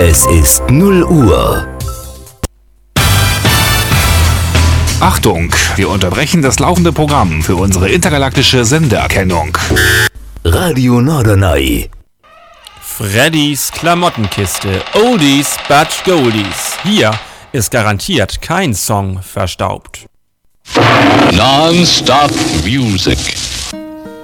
Es ist 0 Uhr. Achtung, wir unterbrechen das laufende Programm für unsere intergalaktische Sendeerkennung. Radio Norderney. Freddys Klamottenkiste. Oldies but Goldies. Hier ist garantiert kein Song verstaubt. Non-stop music.